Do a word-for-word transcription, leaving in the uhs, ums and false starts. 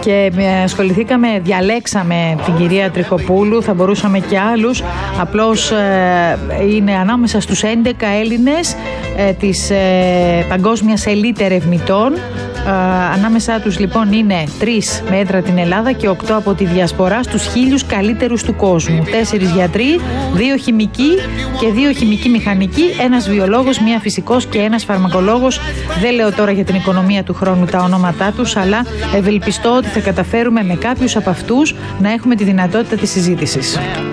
και ασχοληθήκαμε, διαλέξαμε την κυρία Τριχοπούλου, θα μπορούσαμε και άλλους, απλώς ε, είναι ανάμεσα στους έντεκα Έλληνες ε, της ε, παγκόσμιας ελίτ ερευνητών. Ε, ανάμεσά τους λοιπόν είναι τρεις με έδρα την Ελλάδα και οκτώ από τη διασπορά στους χίλιους καλύτερους του κόσμου. Τέσσερις γιατροί, δύο χημικοί και δύο χημικοί μηχανικοί, ένας βιολόγος, μία φυσικός και ένας φαρμακολόγος. Δεν λέω τώρα για την οικονομία του χρόνου τα ονόματά τους, αλλά ευελπιστώ ότι θα καταφέρουμε με κάποιους από αυτούς να έχουμε τη δυνατότητα της συζήτησης.